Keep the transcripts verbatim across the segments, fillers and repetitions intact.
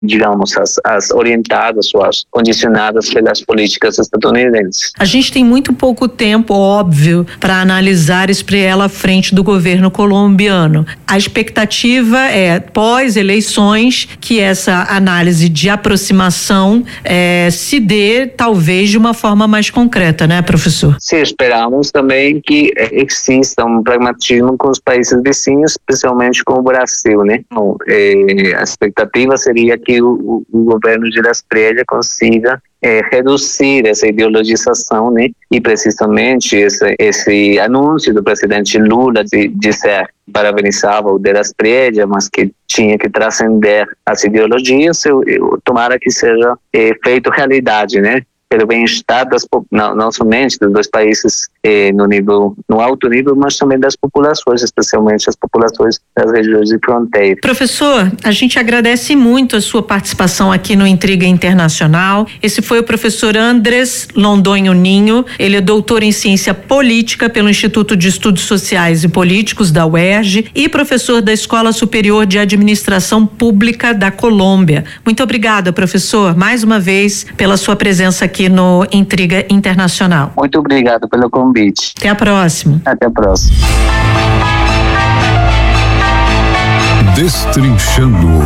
digamos, as, as orientadas ou as condicionadas pelas políticas estadunidenses. A gente tem muito pouco tempo, óbvio, para analisar Espriella à frente do governo colombiano. A expectativa é, pós-eleições, que essa análise de aproximação é, se dê, talvez, de uma forma mais concreta, né, professor? Sim, esperamos também que exista um pragmatismo com os países vizinhos, especialmente com o Brasil, né? Então, é, a expectativa seria que o, o governo de Espriella consiga É, reduzir essa ideologização, né? E precisamente esse, esse anúncio do presidente Lula de dizer que parabenizava o de Espriella, mas que tinha que transcender as ideologias, eu, eu, tomara que seja é, feito realidade, né? Pelo bem-estar das, não, não somente dos dois países eh, no nível, no alto nível, mas também das populações, especialmente as populações das regiões de fronteira. Professor, a gente agradece muito a sua participação aqui no Intriga Internacional. Esse foi o professor Andrés Londoño Ninho. Ele é doutor em ciência política pelo Instituto de Estudos Sociais e Políticos da U E R J e professor da Escola Superior de Administração Pública da Colômbia. Muito obrigada, professor, mais uma vez pela sua presença aqui no Intriga Internacional. Muito obrigado pelo convite. Até a próxima. Até a próxima. Destrinchando.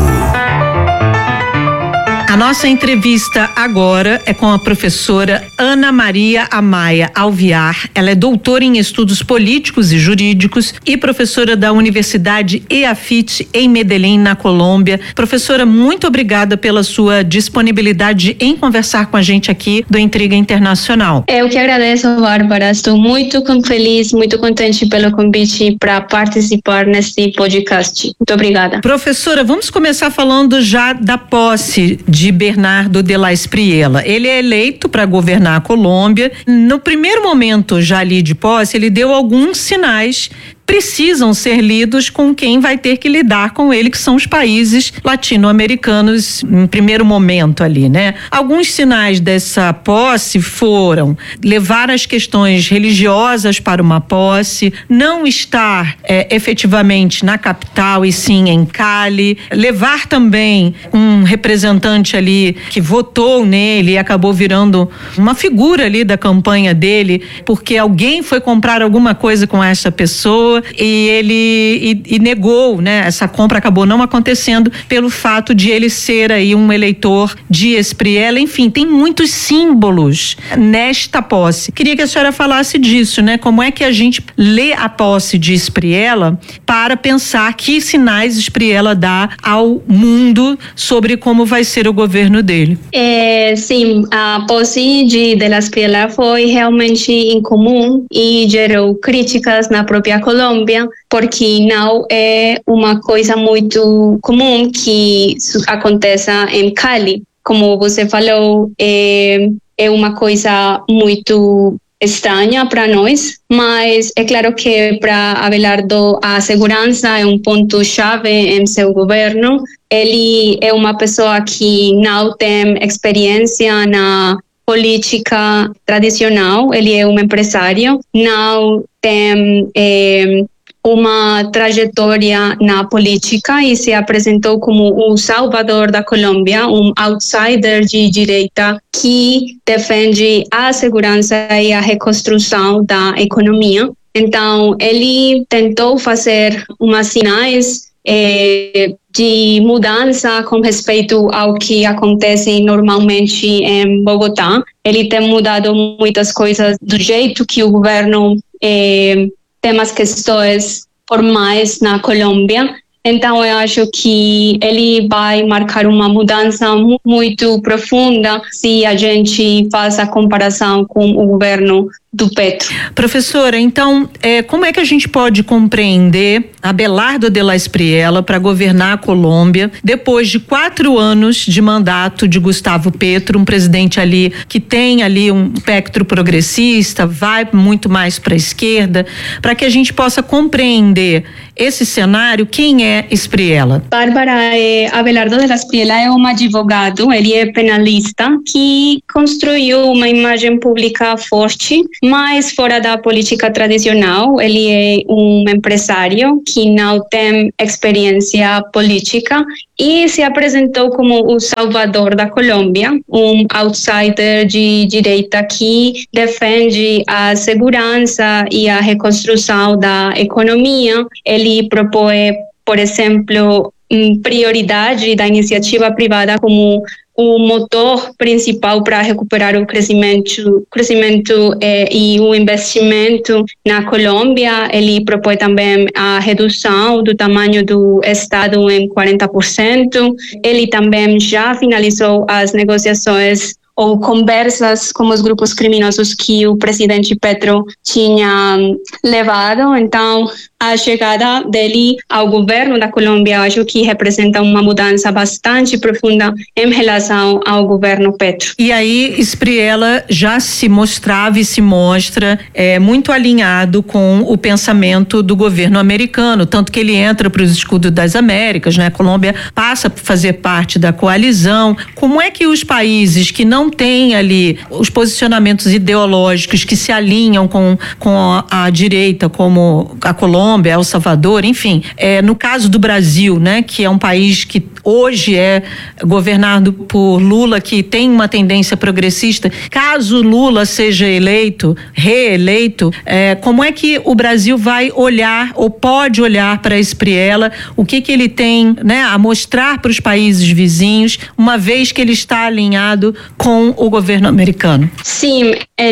A nossa entrevista agora é com a professora Ana Maria Amaya Alviar. Ela é doutora em estudos políticos e jurídicos e professora da Universidade E A F I T em Medellín, na Colômbia. Professora, muito obrigada pela sua disponibilidade em conversar com a gente aqui do Intriga Internacional. Eu que agradeço, Bárbara. Estou muito feliz, muito contente pelo convite para participar nesse podcast. Muito obrigada. Professora, vamos começar falando já da posse de de Bernardo de la Espriella. Ele é eleito para governar a Colômbia. No primeiro momento já ali de posse, ele deu alguns sinais precisam ser lidos com quem vai ter que lidar com ele, que são os países latino-americanos em primeiro momento ali, né? Alguns sinais dessa posse foram levar as questões religiosas para uma posse, não estar é, efetivamente na capital e sim em Cali, levar também um representante ali que votou nele e acabou virando uma figura ali da campanha dele, porque alguém foi comprar alguma coisa com essa pessoa e ele e, e negou, né? Essa compra acabou não acontecendo pelo fato de ele ser aí um eleitor de Espriella. Enfim, tem muitos símbolos nesta posse. Queria que a senhora falasse disso, né? Como é que a gente lê a posse de Espriella para pensar que sinais Espriella dá ao mundo sobre como vai ser o governo dele? É, sim, a posse de, de la Espriella foi realmente incomum e gerou críticas na própria Colômbia, porque não é uma coisa muito comum que aconteça em Cali. Como você falou, é, é uma coisa muito estranha para nós, mas é claro que para Abelardo a segurança é um ponto-chave em seu governo. Ele é uma pessoa que não tem experiência na política tradicional, ele é um empresário, não tem é, uma trajetória na política e se apresentou como o salvador da Colômbia, um outsider de direita que defende a segurança e a reconstrução da economia. Então, ele tentou fazer umas sinais é, de mudança com respeito ao que acontece normalmente em Bogotá. Ele tem mudado muitas coisas do jeito que o governo é, tem as questões formais na Colômbia. Então, eu acho que ele vai marcar uma mudança muito profunda se a gente faz a comparação com o governo do Petro. Professora, então, é, como é que a gente pode compreender Abelardo de la Espriella para governar a Colômbia depois de quatro anos de mandato de Gustavo Petro, um presidente ali que tem ali um espectro progressista, vai muito mais para a esquerda, para que a gente possa compreender esse cenário? Quem é Espriella? Bárbara, eh, Abelardo de la Espriella é um advogado, ele é penalista que construiu uma imagem pública forte mas fora da política tradicional. Ele é um empresário que não tem experiência política e se apresentou como o salvador da Colômbia, um outsider de direita que defende a segurança e a reconstrução da economia. Ele propõe, por exemplo, prioridade da iniciativa privada como o motor principal para recuperar o crescimento, crescimento eh, e o investimento na Colômbia. Ele propõe também a redução do tamanho do Estado em quarenta por cento. Ele também já finalizou as negociações ou conversas com os grupos criminosos que o presidente Petro tinha levado. Então, a chegada dele ao governo da Colômbia, acho que representa uma mudança bastante profunda em relação ao governo Petro. E aí, Espriella já se mostrava e se mostra é, muito alinhado com o pensamento do governo americano, tanto que ele entra para os escudos das Américas, né? A Colômbia passa a fazer parte da coalizão. Como é que os países que não têm ali os posicionamentos ideológicos que se alinham com, com a, a direita, como a Colômbia, El Salvador, enfim, é, no caso do Brasil, né, que é um país que hoje é governado por Lula, que tem uma tendência progressista, caso Lula seja eleito, reeleito, é, como é que o Brasil vai olhar ou pode olhar para Espriella, o que que ele tem, né, a mostrar para os países vizinhos, uma vez que ele está alinhado com o governo americano? Sim,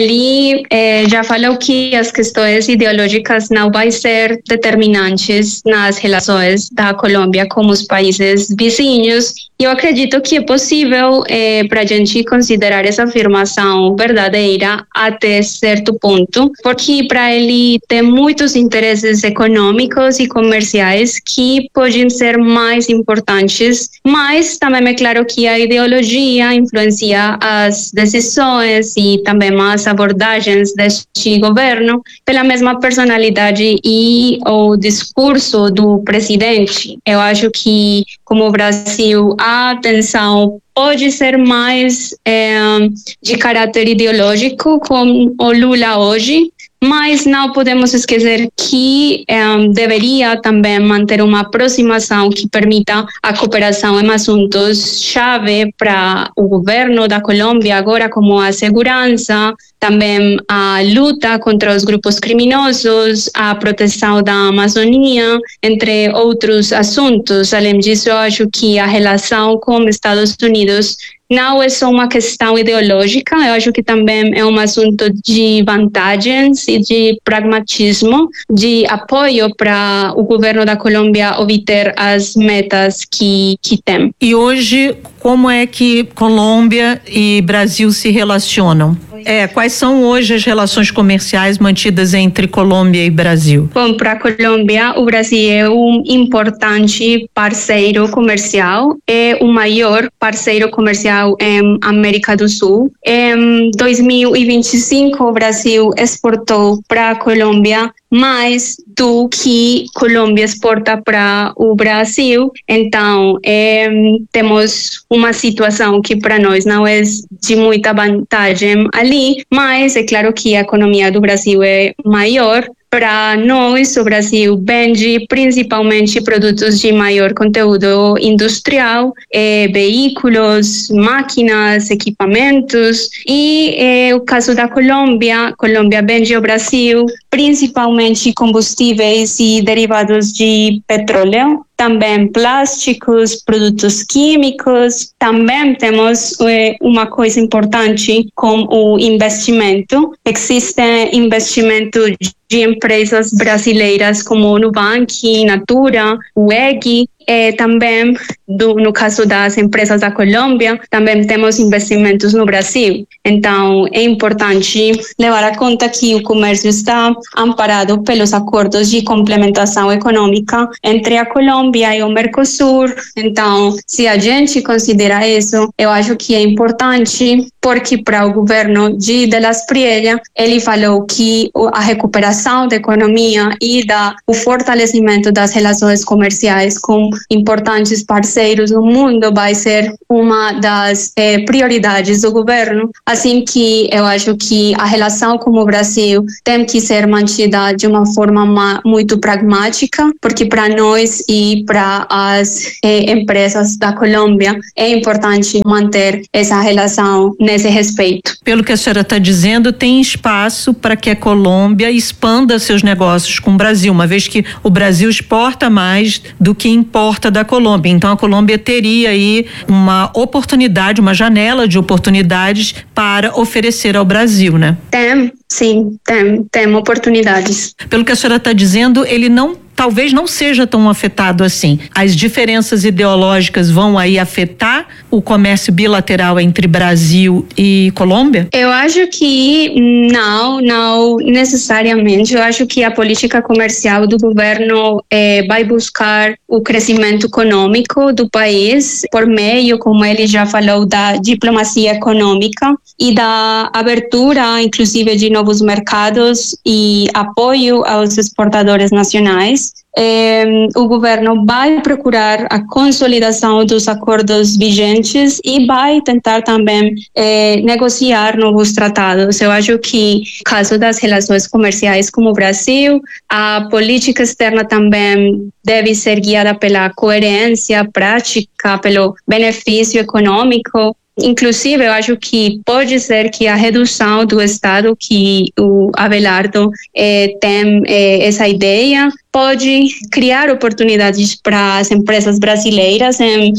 ele é, já falou que as questões ideológicas não vão ser determinantes nas relações da Colômbia com os países vizinhos. Eu acredito que é possível é, para a gente considerar essa afirmação verdadeira até certo ponto, porque para ele tem muitos interesses econômicos e comerciais que podem ser mais importantes, mas também é claro que a ideologia influencia as decisões e também as abordagens deste governo pela mesma personalidade e o discurso do presidente. Eu acho que, como o Brasil, a atenção pode ser mais é, de caráter ideológico, como o Lula hoje, mas não podemos esquecer que um, deveria também manter uma aproximação que permita a cooperação em assuntos-chave para o governo da Colômbia, agora como a segurança, também a luta contra os grupos criminosos, a proteção da Amazônia, entre outros assuntos. Além disso, eu acho que a relação com os Estados Unidos não é só uma questão ideológica, eu acho que também é um assunto de vantagens e de pragmatismo, de apoio para o governo da Colômbia obter as metas que, que tem. E hoje, como é que Colômbia e Brasil se relacionam? É, quais são hoje as relações comerciais mantidas entre Colômbia e Brasil? Bom, para a Colômbia, o Brasil é um importante parceiro comercial, é o maior parceiro comercial em América do Sul. Em dois mil e vinte e cinco, o Brasil exportou para a Colômbia mais do que Colômbia exporta para o Brasil. Então, é, temos uma situação que para nós não é de muita vantagem ali, mas é claro que a economia do Brasil é maior. Para nós, o Brasil vende principalmente produtos de maior conteúdo industrial, eh, veículos, máquinas, equipamentos. E eh, o caso da Colômbia, Colômbia vende ao Brasil principalmente combustíveis e derivados de petróleo, também plásticos, produtos químicos. Também temos eh, uma coisa importante com o investimento. Existe investimento de empresas brasileiras como Nubank, Natura, U E G. É, também, do, no caso das empresas da Colômbia, também temos investimentos no Brasil. Então, é importante levar a conta que o comércio está amparado pelos acordos de complementação econômica entre a Colômbia e o Mercosul. Então, se a gente considera isso, eu acho que é importante porque para o governo de De Las Espriella, ele falou que a recuperação da economia e da, o fortalecimento das relações comerciais com importantes parceiros no mundo vai ser uma das eh, prioridades do governo, assim que eu acho que a relação com o Brasil tem que ser mantida de uma forma ma- muito pragmática, porque para nós e para as eh, empresas da Colômbia é importante manter essa relação nesse respeito. Pelo que a senhora está dizendo, tem espaço para que a Colômbia expanda seus negócios com o Brasil, uma vez que o Brasil exporta mais do que importa da Colômbia. Então a Colômbia teria aí uma oportunidade, uma janela de oportunidades para oferecer ao Brasil, né? Tem, sim, tem, tem oportunidades. Pelo que a senhora está dizendo, ele não talvez não seja tão afetado assim. As diferenças ideológicas vão aí afetar o comércio bilateral entre Brasil e Colômbia? Eu acho que não, não necessariamente. Eu acho que a política comercial do governo eh, vai buscar o crescimento econômico do país por meio, como ele já falou, da diplomacia econômica e da abertura, inclusive, de novos mercados e apoio aos exportadores nacionais. Eh, o governo vai procurar a consolidação dos acordos vigentes e vai tentar também eh, negociar novos tratados. Eu acho que, no caso das relações comerciais com o Brasil, a política externa também deve ser guiada pela coerência prática, pelo benefício econômico. Inclusive, eu acho que pode ser que a redução do Estado, que o Abelardo eh, tem eh, essa ideia, pode criar oportunidades para as empresas brasileiras em,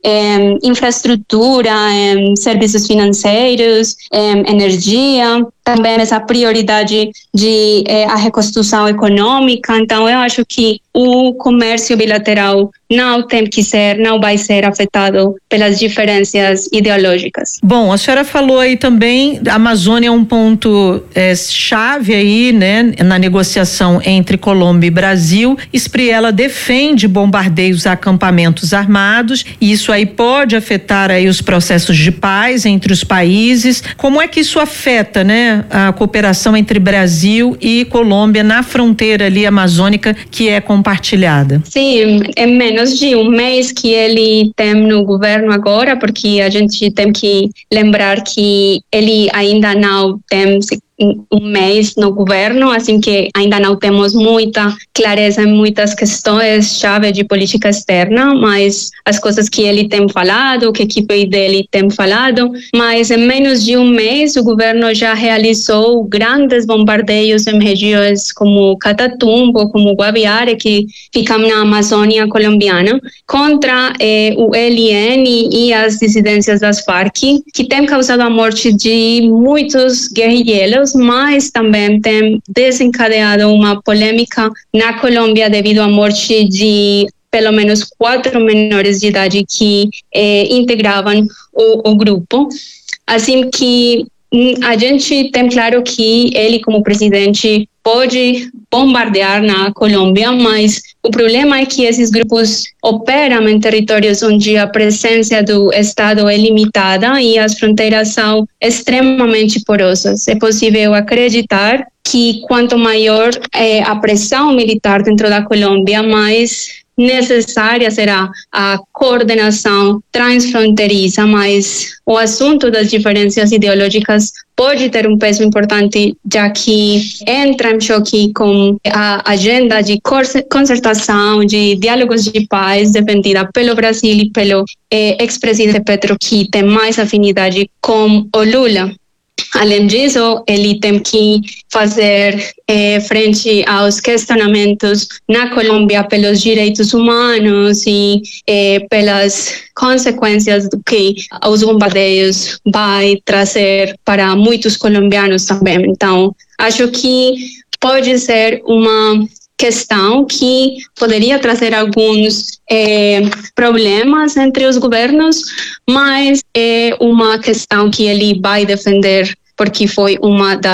em infraestrutura, em serviços financeiros, em energia, também essa prioridade de eh, a reconstrução econômica. Então, eu acho que o comércio bilateral não tem que ser, não vai ser afetado pelas diferenças ideológicas. Bom, a senhora falou aí também, a Amazônia é um ponto é, chave aí, né, na negociação entre Colômbia e Brasil. Espriella defende bombardeios a acampamentos armados, e isso aí pode afetar aí os processos de paz entre os países. Como é que isso afeta, né, a cooperação entre Brasil e Colômbia na fronteira ali amazônica que é compartilhada? Sim, é menos de um mês que ele tem no governo agora, porque a gente tem que lembrar que ele ainda não tem um mês no governo, assim que ainda não temos muita clareza em muitas questões chave de política externa, mas as coisas que ele tem falado, que a equipe dele tem falado, mas em menos de um mês o governo já realizou grandes bombardeios em regiões como Catatumbo, como Guaviare, que ficam na Amazônia colombiana, contra eh, o E L N e as dissidências das Farc, que tem causado a morte de muitos guerrilheiros, mas também tem desencadeado uma polêmica na Colômbia devido à morte de pelo menos quatro menores de idade que eh, integravam o, o grupo. Assim que a gente tem claro que ele, como presidente, pode bombardear na Colômbia, mas o problema é que esses grupos operam em territórios onde a presença do Estado é limitada e as fronteiras são extremamente porosas. É possível acreditar que quanto maior é a pressão militar dentro da Colômbia, mais necessária será a coordenação transfronteiriça, mas o assunto das diferenças ideológicas pode ter um peso importante, já que entra em choque com a agenda de concertação, de diálogos de paz defendida pelo Brasil e pelo eh, ex-presidente Petro, que tem mais afinidade com o Lula. Além disso, ele tem que fazer eh, frente aos questionamentos na Colômbia pelos direitos humanos e eh, pelas consequências do que os bombardeios vai trazer para muitos colombianos também. Então, acho que pode ser uma questão que poderia trazer alguns eh, problemas entre os governos, mas é uma questão que ele vai defender porque foi uma das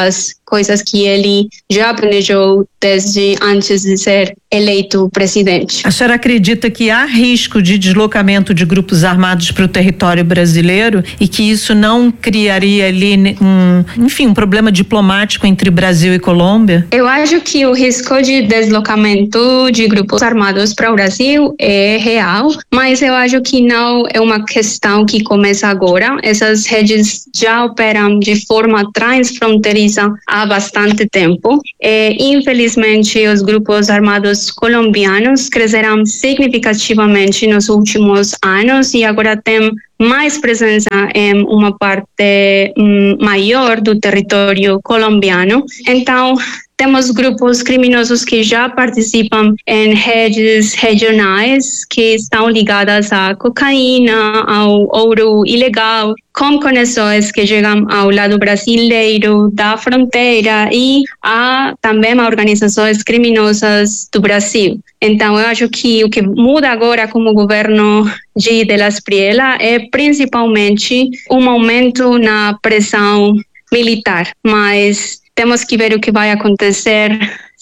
coisas que ele já planejou desde antes de ser eleito presidente. A senhora acredita que há risco de deslocamento de grupos armados para o território brasileiro e que isso não criaria ali um, enfim, um problema diplomático entre Brasil e Colômbia? Eu acho que o risco de deslocamento de grupos armados para o Brasil é real, mas eu acho que não é uma questão que começa agora. Essas redes já operam de forma transfronteiriça há bastante tempo. É, infelizmente, os grupos armados colombianos cresceram significativamente nos últimos anos e agora tem mais presença em uma parte um, maior do território colombiano. Então, temos grupos criminosos que já participam em redes regionais que estão ligadas à cocaína, ao ouro ilegal, com conexões que chegam ao lado brasileiro da fronteira e há também organizações criminosas do Brasil. Então, eu acho que o que muda agora com o governo de De La Espriella é principalmente um aumento na pressão militar, mas temos que ver o que vai acontecer,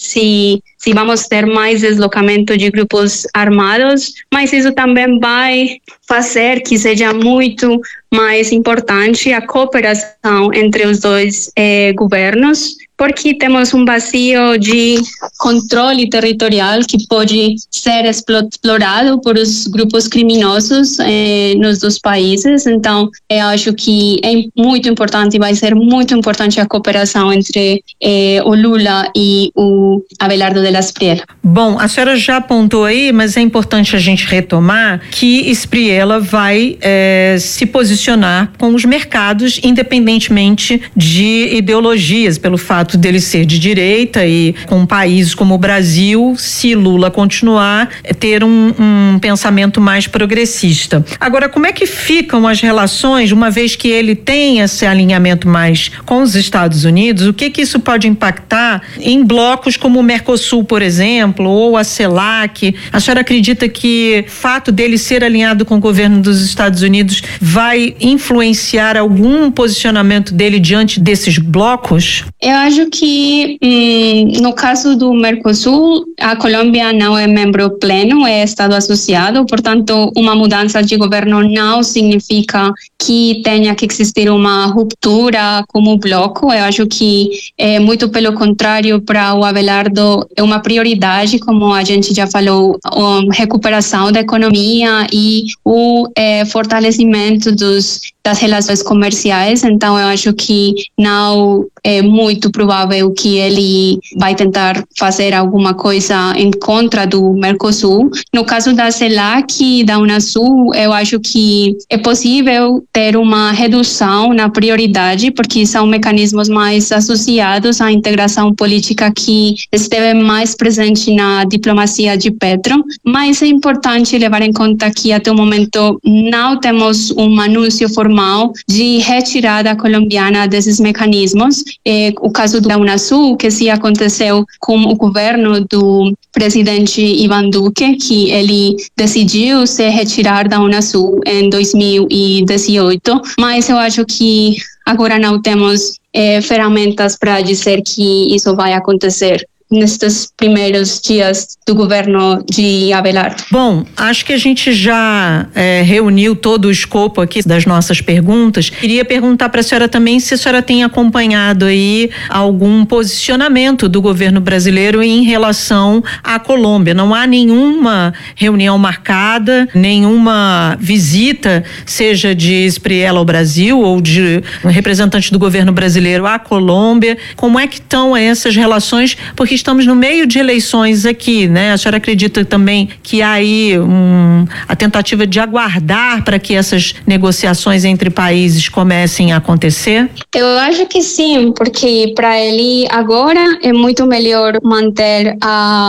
se, se vamos ter mais deslocamento de grupos armados, mas isso também vai fazer que seja muito mais importante a cooperação entre os dois eh, governos, porque temos um vazio de controle territorial que pode ser explorado por os grupos criminosos eh, nos dois países. Então, eu acho que é muito importante, vai ser muito importante a cooperação entre eh, o Lula e o Abelardo de la Espriella. Bom, a senhora já apontou aí, mas é importante a gente retomar que Espriella vai eh, se posicionar com os mercados, independentemente de ideologias, pelo fato dele ser de direita e com países como o Brasil, se Lula continuar, ter um, um pensamento mais progressista. Agora, como é que ficam as relações, uma vez que ele tem esse alinhamento mais com os Estados Unidos, o que que isso pode impactar em blocos como o Mercosul, por exemplo, ou a CELAC? A senhora acredita que o fato dele ser alinhado com o governo dos Estados Unidos vai influenciar algum posicionamento dele diante desses blocos? Eu acho que hum, no caso do Mercosul, a Colômbia não é membro pleno, é estado associado, portanto, uma mudança de governo não significa que tenha que existir uma ruptura como bloco. Eu acho que, é, muito pelo contrário, para o Abelardo é uma prioridade, como a gente já falou, a recuperação da economia e o é, fortalecimento dos, das relações comerciais. Então, eu acho que não é muito provável que ele vai tentar fazer alguma coisa em contra do Mercosul. No caso da CELAC e da Unasul, eu acho que é possível ter uma redução na prioridade, porque são mecanismos mais associados à integração política que esteve mais presente na diplomacia de Petro, mas é importante levar em conta que até o momento não temos um anúncio formal de retirada colombiana desses mecanismos. É, o caso da Unasul, que se aconteceu com o governo do presidente Iván Duque, que ele decidiu se retirar da Unasul em dois mil e dezoito, mas eu acho que agora não temos é, ferramentas para dizer que isso vai acontecer nestes primeiros dias do governo de Abelardo. Bom, acho que a gente já é, reuniu todo o escopo aqui das nossas perguntas. Queria perguntar para a senhora também se a senhora tem acompanhado aí algum posicionamento do governo brasileiro em relação à Colômbia. Não há nenhuma reunião marcada, nenhuma visita, seja de Espriella ao Brasil ou de um representante do governo brasileiro à Colômbia. Como é que estão essas relações? Porque estamos no meio de eleições aqui, né? A senhora acredita também que há aí um, a tentativa de aguardar para que essas negociações entre países comecem a acontecer? Eu acho que sim, porque para ele agora é muito melhor manter a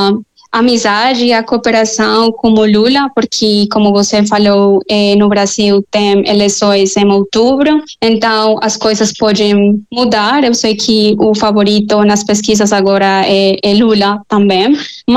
amizade e a cooperação com o Lula, porque, como você falou, eh, no Brasil tem eleições em outubro, então as coisas podem mudar. Eu sei que o favorito nas pesquisas agora é, é Lula também,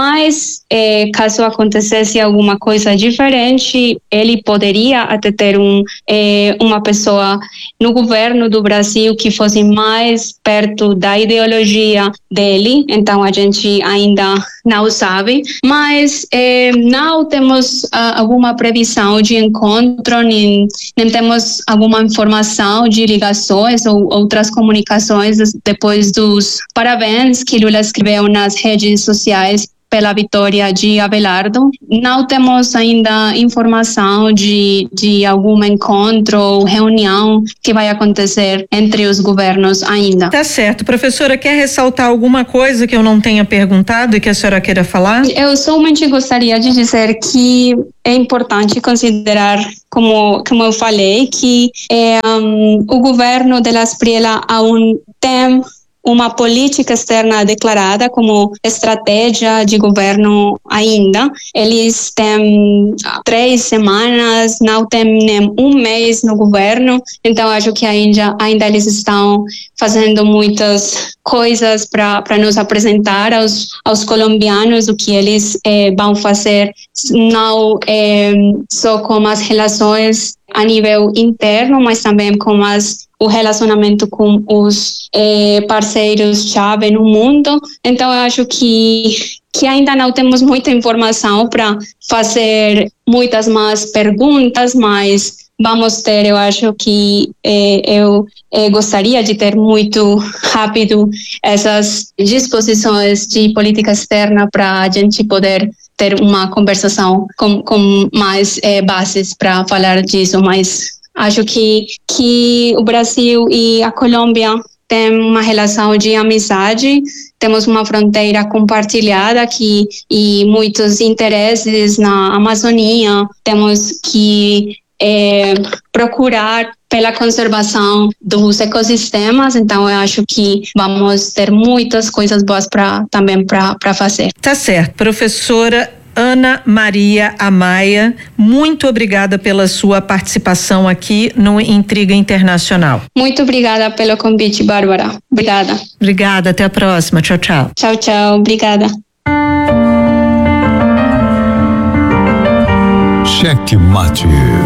mas eh, caso acontecesse alguma coisa diferente, ele poderia até ter um, eh, uma pessoa no governo do Brasil que fosse mais perto da ideologia dele, então a gente ainda não sabe, mas eh, não temos ah, alguma previsão de encontro, nem, nem temos alguma informação de ligações ou outras comunicações depois dos parabéns que Lula escreveu nas redes sociais pela vitória de Abelardo. Não temos ainda informação de, de algum encontro ou reunião que vai acontecer entre os governos ainda. Tá certo. Professora, quer ressaltar alguma coisa que eu não tenha perguntado e que a senhora queira falar? Eu somente gostaria de dizer que é importante considerar, como, como eu falei, que é, um, o governo de Espriella aún tem uma política externa declarada como estratégia de governo ainda. Eles têm três semanas, não têm nem um mês no governo, então acho que ainda, ainda eles estão fazendo muitas coisas para nos apresentar aos, aos colombianos o que eles eh, vão fazer, não eh, só com as relações a nível interno, mas também com as, o relacionamento com os eh, parceiros-chave no mundo. Então, eu acho que, que ainda não temos muita informação para fazer muitas mais perguntas, mas vamos ter, eu acho que eh, eu eh, gostaria de ter muito rápido essas disposições de política externa para a gente poder ter uma conversação com, com mais eh, bases para falar disso, mas acho que, que o Brasil e a Colômbia têm uma relação de amizade, temos uma fronteira compartilhada aqui e muitos interesses na Amazônia, temos que é, procurar pela conservação dos ecossistemas, então eu acho que vamos ter muitas coisas boas pra, também para fazer. Tá certo. Professora Ana Maria Amaya, muito obrigada pela sua participação aqui no Intriga Internacional. Muito obrigada pelo convite, Bárbara. Obrigada. Obrigada, até a próxima. Tchau, tchau. Tchau, tchau. Obrigada. Cheque Mate.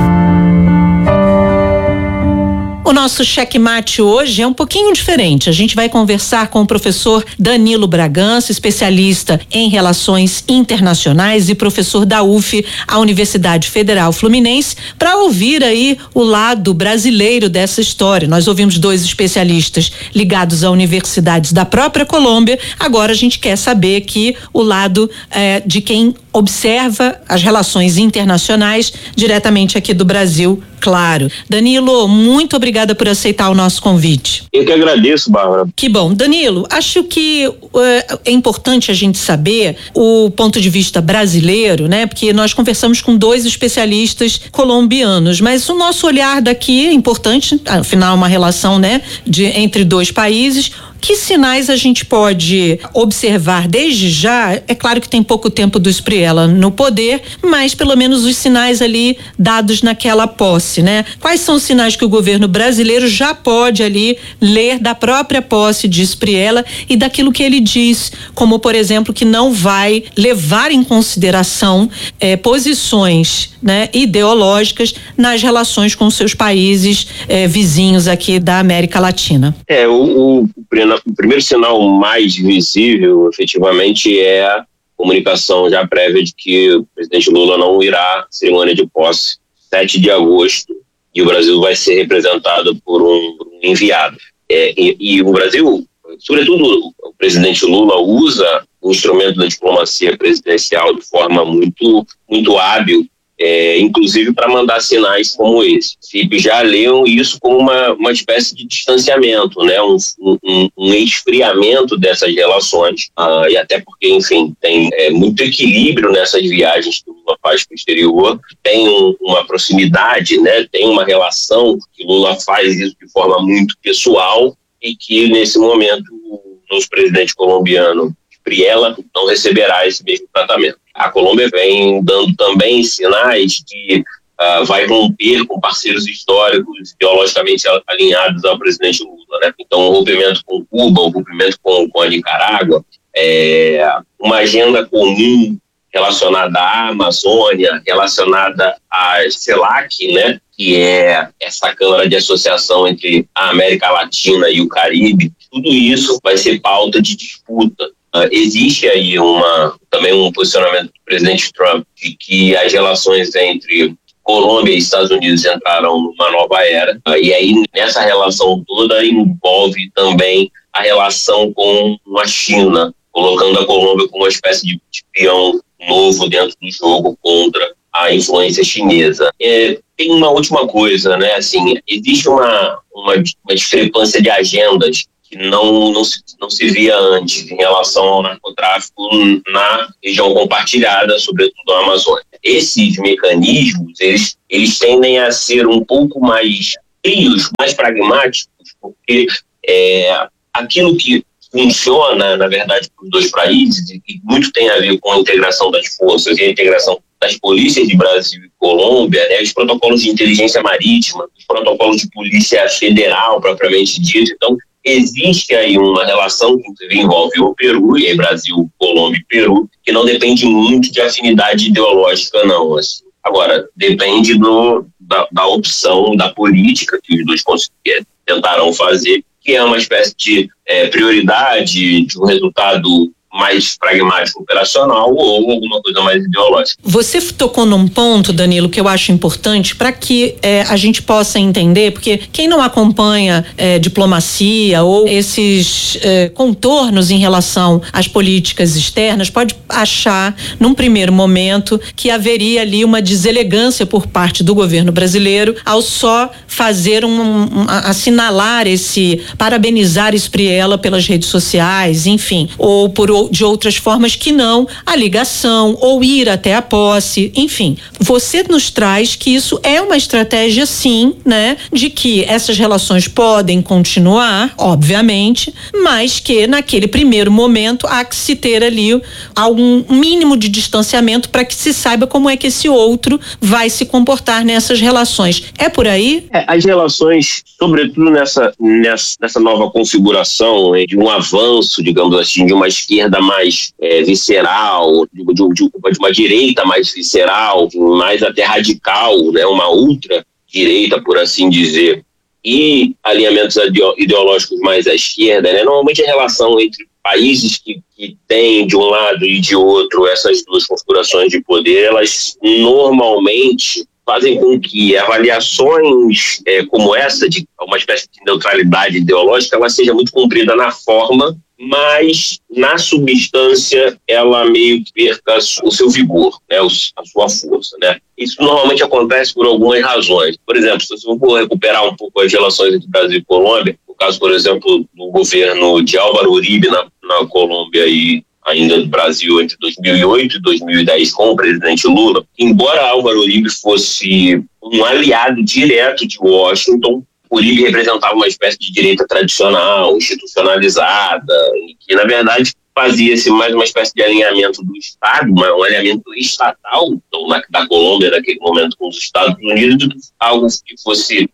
O nosso checkmate hoje é um pouquinho diferente. A gente vai conversar com o professor Danilo Bragança, especialista em relações internacionais e professor da U F, a Universidade Federal Fluminense, para ouvir aí o lado brasileiro dessa história. Nós ouvimos dois especialistas ligados a universidades da própria Colômbia. Agora a gente quer saber aqui o lado eh, de quem observa as relações internacionais diretamente aqui do Brasil, claro. Danilo, muito obrigada por aceitar o nosso convite. Eu que agradeço, Bárbara. Que bom. Danilo, acho que uh, é importante a gente saber o ponto de vista brasileiro, né? Porque nós conversamos com dois especialistas colombianos, mas o nosso olhar daqui é importante, afinal uma relação, né, de, entre dois países. Que sinais a gente pode observar desde já? É claro que tem pouco tempo do Espriella no poder, mas pelo menos os sinais ali dados naquela posse, né? Quais são os sinais que o governo brasileiro já pode ali ler da própria posse de Espriella e daquilo que ele diz, como por exemplo que não vai levar em consideração eh, posições, né, ideológicas nas relações com seus países eh, vizinhos aqui da América Latina? É, o, o O primeiro sinal mais visível, efetivamente, é a comunicação já prévia de que o presidente Lula não irá à cerimônia de posse sete de agosto e o Brasil vai ser representado por um, por um enviado. É, e, e o Brasil, sobretudo o presidente Lula, usa o instrumento da diplomacia presidencial de forma muito, muito hábil, É, inclusive para mandar sinais como esse. Se já leram isso como uma, uma espécie de distanciamento, né? um, um, um esfriamento dessas relações, ah, e até porque, enfim, tem é, muito equilíbrio nessas viagens que o Lula faz para o exterior, tem um, uma proximidade, né? Tem uma relação que o Lula faz isso de forma muito pessoal e que nesse momento o nosso presidente colombiano Espriella não receberá esse mesmo tratamento. A Colômbia vem dando também sinais de uh, vai romper com parceiros históricos ideologicamente alinhados ao presidente Lula, né? Então, o rompimento com Cuba, o rompimento com, com a Nicarágua, é, uma agenda comum relacionada à Amazônia, relacionada à CELAC, né, que é essa câmara de associação entre a América Latina e o Caribe, tudo isso vai ser pauta de disputa. Uh, existe aí uma, também um posicionamento do presidente Trump de que as relações entre Colômbia e Estados Unidos entraram numa nova era, uh, e aí nessa relação toda envolve também a relação com a China, colocando a Colômbia como uma espécie de peão novo dentro do jogo contra a influência chinesa. É, tem uma última coisa, né? Assim, existe uma, uma, uma discrepância de agendas que não, não, se, não se via antes em relação ao narcotráfico na região compartilhada, sobretudo a Amazônia. Esses mecanismos, eles, eles tendem a ser um pouco mais frios, mais pragmáticos, porque é, aquilo que funciona, na verdade, para os dois países, e muito tem a ver com a integração das forças e a integração das polícias de Brasil e Colômbia, né, os protocolos de inteligência marítima, os protocolos de polícia federal, propriamente dito. Então, existe aí uma relação que inclusive envolve o Peru, e aí Brasil, Colômbia e Peru, que não depende muito de afinidade ideológica, não. Assim. Agora, depende do, da, da opção, da política que os dois tentarão fazer, que é uma espécie de é, prioridade de um resultado mais pragmático operacional ou alguma coisa mais ideológica. Você tocou num ponto, Danilo, que eu acho importante para que é, a gente possa entender, porque quem não acompanha é, diplomacia ou esses é, contornos em relação às políticas externas pode achar, num primeiro momento, que haveria ali uma deselegância por parte do governo brasileiro ao só fazer um, um assinalar esse, parabenizar Espriella pelas redes sociais, enfim, ou por de outras formas que não a ligação ou ir até a posse, enfim. Você nos traz que isso é uma estratégia, sim, né, de que essas relações podem continuar, obviamente, mas que naquele primeiro momento há que se ter ali algum mínimo de distanciamento para que se saiba como é que esse outro vai se comportar nessas relações. É por aí? É, as relações, sobretudo nessa, nessa, nessa nova configuração de um avanço, digamos assim, de uma esquerda mais é, visceral, de, de, de uma direita mais visceral, mais até radical, né, uma ultra direita, por assim dizer, e alinhamentos ideológicos mais à esquerda, né, normalmente a relação entre países que, que têm de um lado e de outro essas duas configurações de poder, elas normalmente fazem com que avaliações é, como essa, de uma espécie de neutralidade ideológica, ela seja muito cumprida na forma, mas na substância ela meio que perca o seu vigor, né, a sua força, né. Isso normalmente acontece por algumas razões. Por exemplo, se eu for recuperar um pouco as relações entre Brasil e Colômbia, no caso, por exemplo, do governo de Álvaro Uribe na, na Colômbia e ainda do Brasil entre dois mil e oito e dois mil e dez com o presidente Lula, embora Álvaro Uribe fosse um aliado direto de Washington, Uribe representava uma espécie de direita tradicional, institucionalizada, que na verdade fazia-se mais uma espécie de alinhamento do Estado, um alinhamento estatal então, na, da Colômbia naquele momento com os Estados Unidos, algo que fosse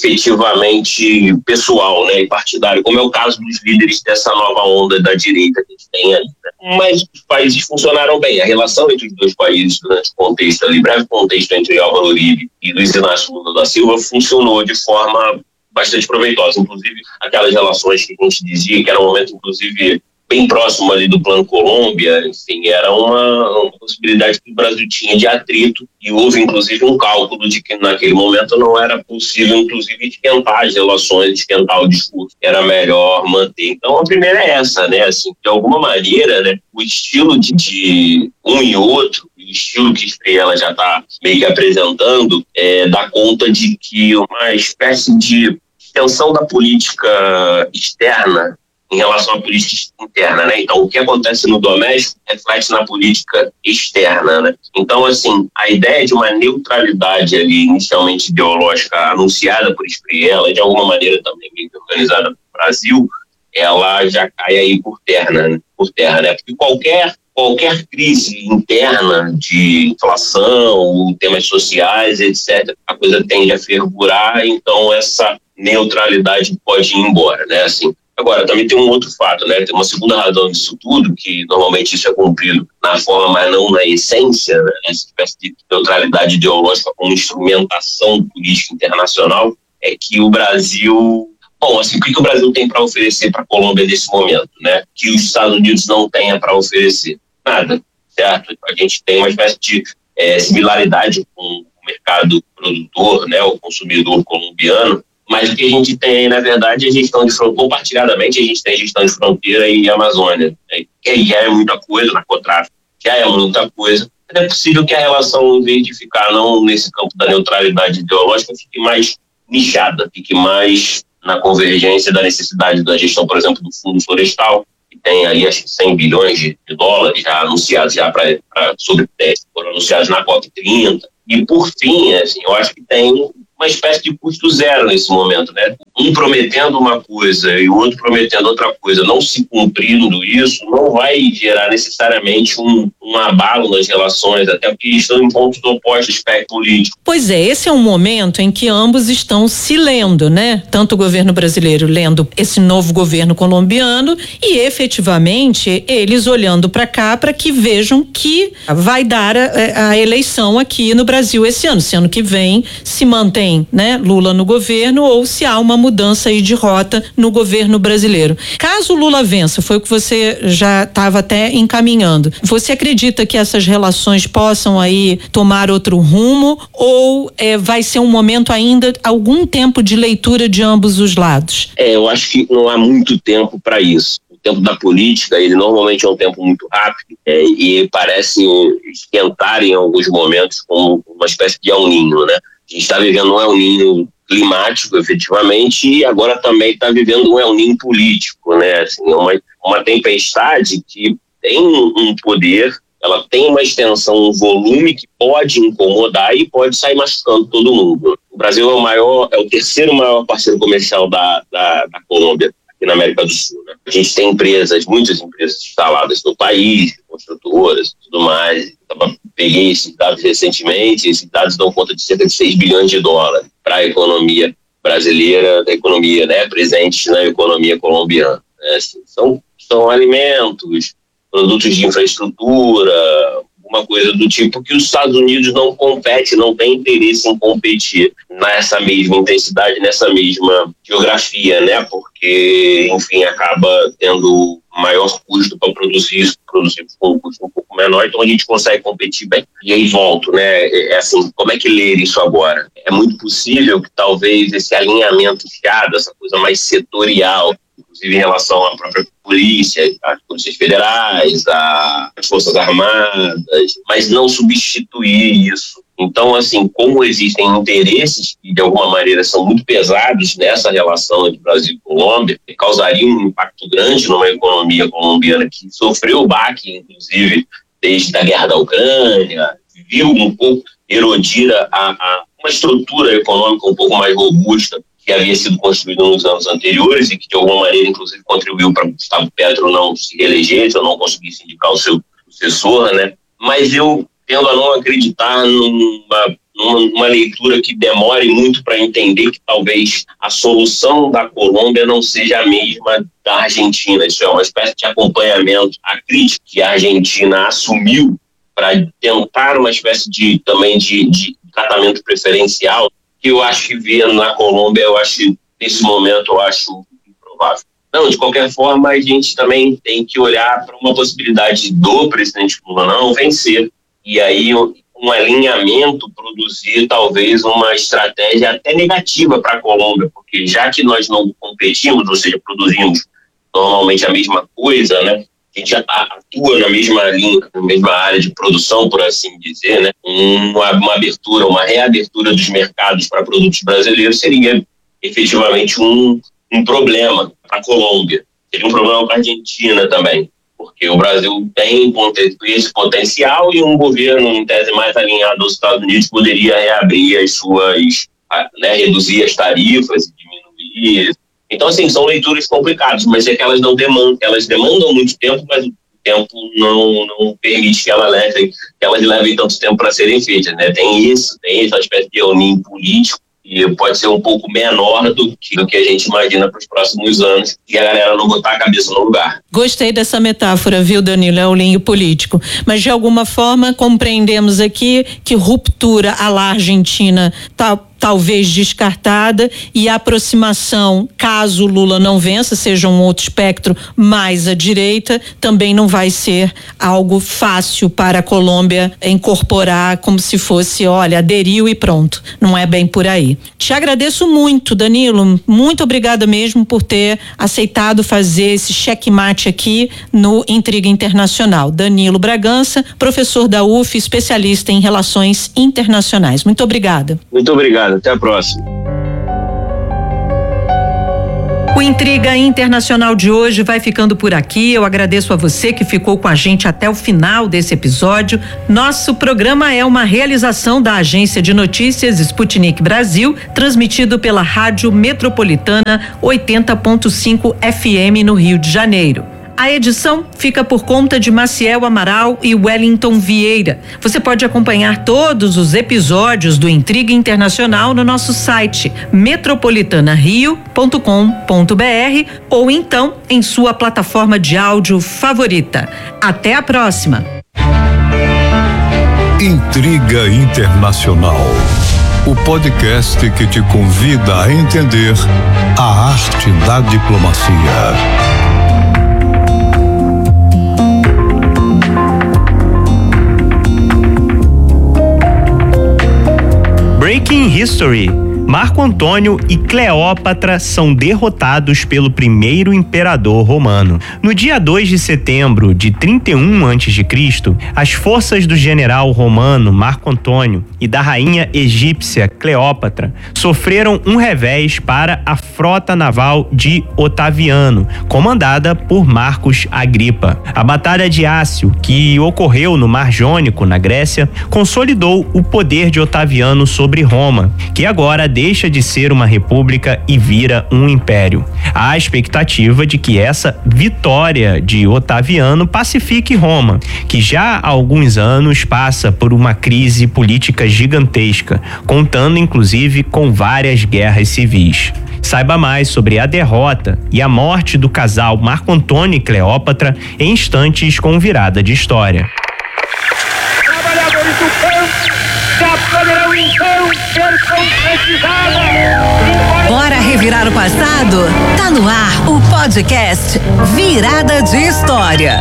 efetivamente pessoal, né, e partidário, como é o caso dos líderes dessa nova onda da direita que a gente tem aí. Né? Mas os países funcionaram bem. A relação entre os dois países durante o contexto, ali, breve contexto entre Álvaro Uribe e Luiz Inácio Lula da Silva, funcionou de forma bastante proveitosa. Inclusive, aquelas relações que a gente dizia que era um momento, inclusive, bem próximo ali do Plano Colômbia, enfim, era uma, uma possibilidade que o Brasil tinha de atrito e houve, inclusive, um cálculo de que naquele momento não era possível, inclusive, esquentar as relações, esquentar o discurso, era melhor manter. Então, a primeira é essa, né, assim, de alguma maneira, né, o estilo de, de um e outro, o estilo que Espriella já está meio que apresentando, é, dá conta de que uma espécie de extensão da política externa em relação à política interna, né? Então, o que acontece no doméstico reflete na política externa, né? Então, assim, a ideia de uma neutralidade ali, inicialmente ideológica, anunciada por Espriella, de alguma maneira também meio que organizada no Brasil, ela já cai aí por terra, né? Por terra, né? Porque qualquer, qualquer crise interna de inflação, temas sociais, etcétera, a coisa tende a fervurar, então essa neutralidade pode ir embora, né? Assim, agora, também tem um outro fato, né? Tem uma segunda razão disso tudo, que normalmente isso é cumprido na forma, mas não na essência, né? Essa espécie de neutralidade ideológica como instrumentação política internacional, é que o Brasil... Bom, assim, o que, que o Brasil tem para oferecer para a Colômbia nesse momento, né? Que os Estados Unidos não tenha para oferecer? Nada, certo? A gente tem uma espécie de é, similaridade com o mercado produtor, né? O consumidor colombiano, mas o que a gente tem, na verdade, é gestão de fronteira. Compartilhadamente, a gente tem gestão de fronteira e Amazônia, né? Que já é muita coisa, narcotráfico já é muita coisa. É possível que a relação, em vez de ficar não nesse campo da neutralidade ideológica, fique mais nichada, fique mais na convergência da necessidade da gestão, por exemplo, do Fundo Florestal, que tem aí acho que cem bilhões de dólares já anunciados já para sobre teste, foram anunciados na COP trinta. E por fim, assim, eu acho que tem uma espécie de custo zero nesse momento, né? Um prometendo uma coisa e o outro prometendo outra coisa, não se cumprindo isso, não vai gerar necessariamente um, um abalo nas relações, até porque estão em pontos opostos do espectro político. Pois é, esse é um momento em que ambos estão se lendo, né? Tanto o governo brasileiro lendo esse novo governo colombiano e efetivamente eles olhando para cá para que vejam que vai dar a, a eleição aqui no Brasil esse ano, se ano que vem se mantém, né, Lula no governo ou se há uma mudança aí de rota no governo brasileiro. Caso Lula vença, foi o que você já estava até encaminhando, você acredita que essas relações possam aí tomar outro rumo ou é, vai ser um momento ainda, algum tempo de leitura de ambos os lados? É, eu acho que não há muito tempo para isso. O tempo da política, ele normalmente é um tempo muito rápido é, e parece esquentar em alguns momentos como uma espécie de El Niño, né? A gente está vivendo um El Niño climático, efetivamente, e agora também está vivendo um El Niño político, né? Assim, uma, uma tempestade que tem um poder, ela tem uma extensão, um volume que pode incomodar e pode sair machucando todo mundo. O Brasil é o maior, é o terceiro maior parceiro comercial da, da, da Colômbia, aqui na América do Sul, né? A gente tem empresas, muitas empresas instaladas no país, construtoras e tudo mais. Eu peguei esses dados recentemente, esses dados dão conta de cerca de seis bilhões de dólares para a economia brasileira, da economia, né, presente na economia colombiana. Né? Assim, são, são alimentos, produtos de infraestrutura, uma coisa do tipo que os Estados Unidos não compete, não tem interesse em competir nessa mesma intensidade, nessa mesma geografia, né? Porque, enfim, acaba tendo maior custo para produzir isso, produzir com um custo um pouco menor, então a gente consegue competir bem. E aí volto, né? É assim, como é que ler isso agora? É muito possível que talvez esse alinhamento fiado, essa coisa mais setorial, inclusive em relação à própria polícia, às polícias federais, às forças armadas, mas não substituir isso. Então, assim, como existem interesses que de alguma maneira são muito pesados nessa relação entre Brasil e Colômbia, causariam um impacto grande numa economia colombiana que sofreu baque, inclusive, desde a guerra da Ucrânia, viu um pouco erodir a, a uma estrutura econômica um pouco mais robusta que havia sido construído nos anos anteriores e que, de alguma maneira, inclusive, contribuiu para o Gustavo Petro não se reeleger, ou não conseguisse indicar o seu sucessor, né? Mas eu tendo a não acreditar numa, numa, numa leitura que demore muito para entender que talvez a solução da Colômbia não seja a mesma da Argentina. Isso é uma espécie de acompanhamento à crítica que a Argentina assumiu para tentar uma espécie de, também de, de tratamento preferencial, que eu acho que via na Colômbia, eu acho, nesse momento, eu acho improvável. Não, de qualquer forma, a gente também tem que olhar para uma possibilidade do presidente Lula não vencer, e aí um alinhamento produzir talvez uma estratégia até negativa para a Colômbia, porque já que nós não competimos, ou seja, produzimos normalmente a mesma coisa, né? A gente já atua na mesma linha, na mesma área de produção, por assim dizer, né? Uma, uma abertura, uma reabertura dos mercados para produtos brasileiros seria efetivamente um, um problema para a Colômbia. Seria um problema para a Argentina também, porque o Brasil tem esse potencial e um governo, em tese, mais alinhado aos Estados Unidos poderia reabrir as suas, né, reduzir as tarifas e diminuir. Então, Então, assim, são leituras complicadas, mas é que elas não demandam, elas demandam muito tempo, mas o tempo não, não permite que, ela leve, que elas levem tanto tempo para serem feitas, né? Tem isso, tem essa espécie de eunim político, e pode ser um pouco menor do que, do que a gente imagina para os próximos anos, e a galera não botar a cabeça no lugar. Gostei dessa metáfora, viu, Danilo? É o linho político. Mas, de alguma forma, compreendemos aqui que ruptura à la Argentina tá talvez descartada, e a aproximação, caso Lula não vença, seja um outro espectro mais à direita, também não vai ser algo fácil para a Colômbia incorporar, como se fosse, olha, aderiu e pronto. Não é bem por aí. Te agradeço muito, Danilo, muito obrigada mesmo por ter aceitado fazer esse checkmate aqui no Intriga Internacional. Danilo Bragança, professor da U F, especialista em relações internacionais. Muito obrigada. Muito obrigado. Até a próxima. O Intriga Internacional de hoje vai ficando por aqui. Eu agradeço a você que ficou com a gente até o final desse episódio. Nosso programa é uma realização da Agência de Notícias Sputnik Brasil, transmitido pela Rádio Metropolitana oitenta ponto cinco F M no Rio de Janeiro. A edição fica por conta de Maciel Amaral e Wellington Vieira. Você pode acompanhar todos os episódios do Intriga Internacional no nosso site metropolitana rio ponto com ponto b r ou então em sua plataforma de áudio favorita. Até a próxima. Intriga Internacional, o podcast que te convida a entender a arte da diplomacia. Breaking History. Marco Antônio e Cleópatra são derrotados pelo primeiro imperador romano. No dia dois de setembro de trinta e um antes de Cristo, as forças do general romano Marco Antônio e da rainha egípcia Cleópatra sofreram um revés para a frota naval de Otaviano, comandada por Marcos Agripa. A Batalha de Ácio, que ocorreu no Mar Jônico, na Grécia, consolidou o poder de Otaviano sobre Roma, que agora deixa de ser uma república e vira um império. Há a expectativa de que essa vitória de Otaviano pacifique Roma, que já há alguns anos passa por uma crise política gigantesca, contando inclusive com várias guerras civis. Saiba mais sobre a derrota e a morte do casal Marco Antônio e Cleópatra em instantes com Virada de História. Trabalhadores do campo já poderão então ser concretizados. Bora revirar o passado? Tá no ar o podcast Virada de História.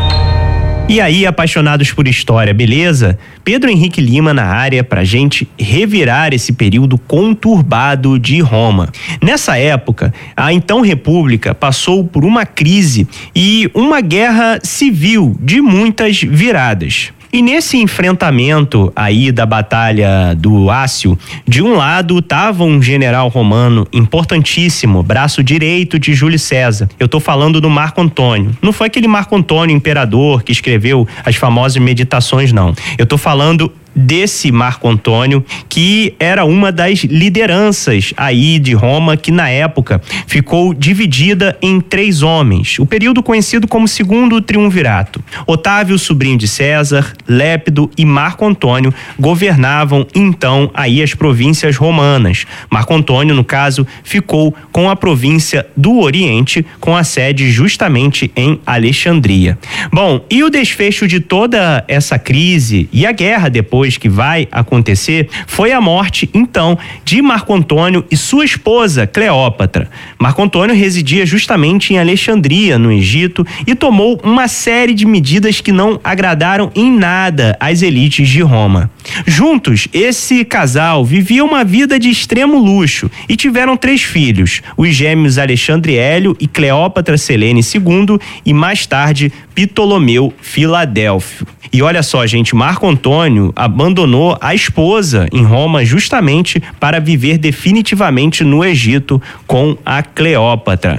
E aí, apaixonados por história, beleza? Pedro Henrique Lima na área pra gente revirar esse período conturbado de Roma. Nessa época, a então República passou por uma crise e uma guerra civil de muitas viradas. E nesse enfrentamento aí da Batalha do Ácio, de um lado estava um general romano importantíssimo, braço direito de Júlio César. Eu tô falando do Marco Antônio. Não foi aquele Marco Antônio imperador que escreveu as famosas Meditações, não. Eu tô falando desse Marco Antônio, que era uma das lideranças aí de Roma, que na época ficou dividida em três homens, o período conhecido como Segundo Triunvirato. Otávio, sobrinho de César, Lépido e Marco Antônio governavam então aí as províncias romanas. Marco Antônio, no caso, ficou com a província do Oriente, com a sede justamente em Alexandria. Bom, e o desfecho de toda essa crise e a guerra depois que vai acontecer foi a morte, então, de Marco Antônio e sua esposa, Cleópatra. Marco Antônio residia justamente em Alexandria, no Egito, e tomou uma série de medidas que não agradaram em nada às elites de Roma. Juntos, esse casal vivia uma vida de extremo luxo e tiveram três filhos, os gêmeos Alexandre Hélio e Cleópatra Selene segundo e, mais tarde, Ptolomeu Filadélfio. E olha só, gente, Marco Antônio abandonou a esposa em Roma justamente para viver definitivamente no Egito com a Cleópatra.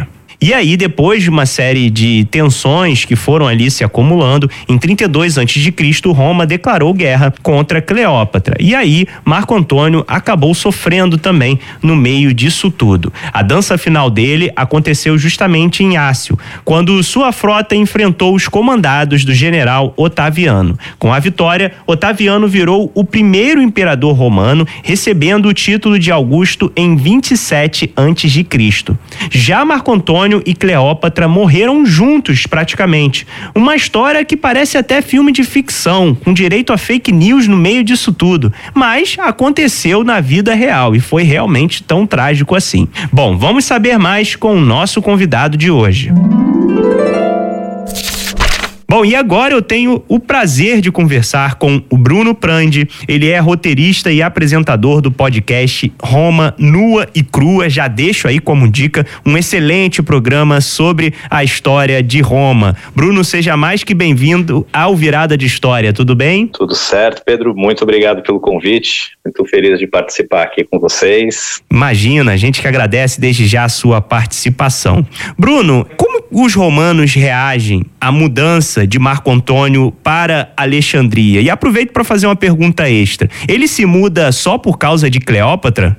E aí, depois de uma série de tensões que foram ali se acumulando, em trinta e dois antes de Cristo, Roma declarou guerra contra Cleópatra. E aí, Marco Antônio acabou sofrendo também no meio disso tudo. A dança final dele aconteceu justamente em Ácio, quando sua frota enfrentou os comandados do general Otaviano. Com a vitória, Otaviano virou o primeiro imperador romano, recebendo o título de Augusto em vinte e sete antes de Cristo. Já Marco Antônio e Cleópatra morreram juntos praticamente. Uma história que parece até filme de ficção, com direito a fake news no meio disso tudo, mas aconteceu na vida real e foi realmente tão trágico assim. Bom, vamos saber mais com o nosso convidado de hoje. Bom, e agora eu tenho o prazer de conversar com o Bruno Prandi. Ele é roteirista e apresentador do podcast Roma Nua e Crua. Já deixo aí como dica um excelente programa sobre a história de Roma. Bruno, seja mais que bem-vindo ao Virada de História, tudo bem? Tudo certo, Pedro. Muito obrigado pelo convite. Muito feliz de participar aqui com vocês. Imagina, a gente que agradece desde já a sua participação. Bruno, como os romanos reagem à mudança de Marco Antônio para Alexandria? E aproveito para fazer uma pergunta extra. Ele se muda só por causa de Cleópatra?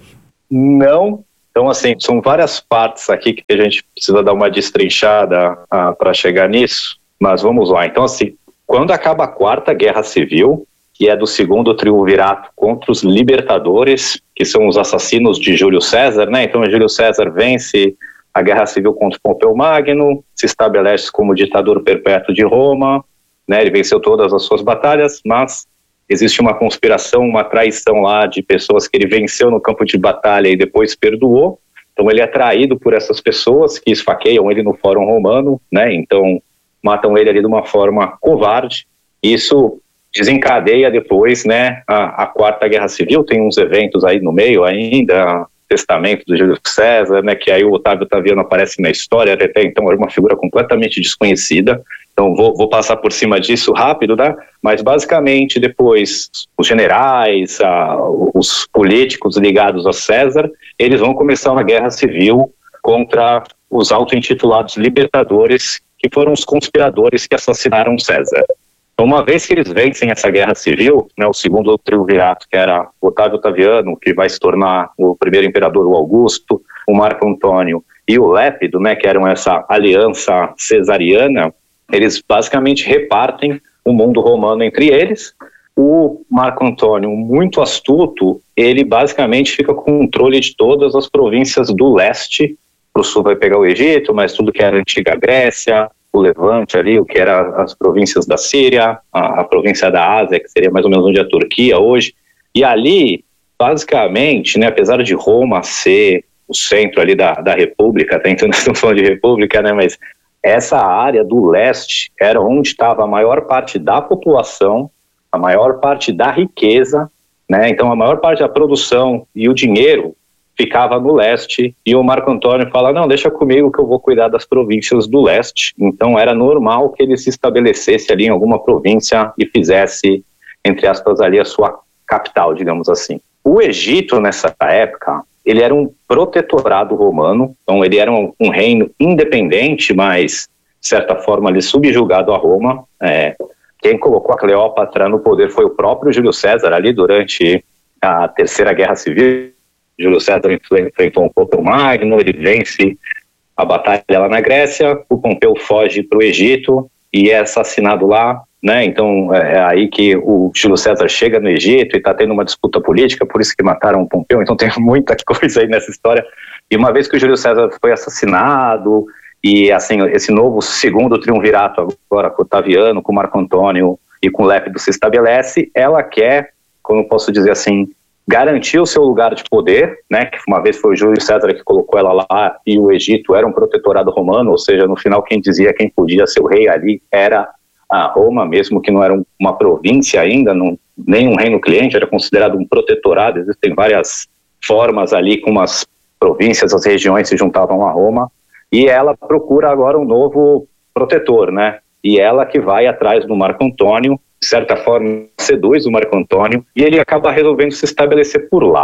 Não. Então, assim, são várias partes aqui que a gente precisa dar uma destrinchada ah, para chegar nisso, mas vamos lá. Então, assim, quando acaba a Quarta Guerra Civil, que é do segundo triunvirato contra os libertadores, que são os assassinos de Júlio César, né? Então, Júlio César vence a Guerra Civil contra Pompeu Magno, se estabelece como ditador perpétuo de Roma, né? Ele venceu todas as suas batalhas, mas existe uma conspiração, uma traição lá de pessoas que ele venceu no campo de batalha e depois perdoou. Então ele é traído por essas pessoas que esfaqueiam ele no Fórum Romano, né? Então matam ele ali de uma forma covarde. Isso desencadeia depois, né, a, a Quarta Guerra Civil. Tem uns eventos aí no meio ainda, testamento do Júlio César, né, que aí o Otávio Otaviano aparece na história, até então era uma figura completamente desconhecida, então vou, vou passar por cima disso rápido, né, mas basicamente depois os generais, a, os políticos ligados a César, eles vão começar uma guerra civil contra os auto-intitulados libertadores, que foram os conspiradores que assassinaram César. Então, uma vez que eles vencem essa guerra civil, né, o segundo triunvirato, que era Otávio Otaviano, que vai se tornar o primeiro imperador, o Augusto, o Marco Antônio e o Lépido, né, que eram essa aliança cesariana, eles basicamente repartem o mundo romano entre eles. O Marco Antônio, muito astuto, ele basicamente fica com o controle de todas as províncias do leste. Para o sul vai pegar o Egito, mas tudo que era a antiga Grécia, o Levante ali, o que era as províncias da Síria, a, a província da Ásia, que seria mais ou menos onde é a Turquia hoje, e ali, basicamente, né, apesar de Roma ser o centro ali da, da República, até então nós estamos falando de República, né, mas essa área do leste era onde estava a maior parte da população, a maior parte da riqueza, né, então a maior parte da produção e o dinheiro ficava no leste, e o Marco Antônio fala, não, deixa comigo que eu vou cuidar das províncias do leste. Então era normal que ele se estabelecesse ali em alguma província e fizesse, entre aspas, ali a sua capital, digamos assim. O Egito, nessa época, ele era um protetorado romano, então ele era um, um reino independente, mas, de certa forma, ali subjugado a Roma. É, quem colocou a Cleópatra no poder foi o próprio Júlio César, ali durante a Terceira Guerra Civil. Júlio César enfrentou um Pompeu Magno, ele vence a batalha lá na Grécia, o Pompeu foge para o Egito e é assassinado lá, né? Então é aí que o Júlio César chega no Egito e está tendo uma disputa política, por isso que mataram o Pompeu, então tem muita coisa aí nessa história. E uma vez que o Júlio César foi assassinado, e assim, esse novo segundo triunvirato agora com Otaviano, com Marco Antônio e com Lépido se estabelece, ela quer, como eu posso dizer assim, garantir o seu lugar de poder, né, que uma vez foi o Júlio César que colocou ela lá, e o Egito era um protetorado romano, ou seja, no final quem dizia quem podia ser o rei ali era a Roma, mesmo que não era uma província ainda, não, nem um reino cliente, era considerado um protetorado. Existem várias formas ali como as províncias, as regiões se juntavam a Roma, e ela procura agora um novo protetor, né, e ela que vai atrás do Marco Antônio, de certa forma seduz o Marco Antônio, e ele acaba resolvendo se estabelecer por lá.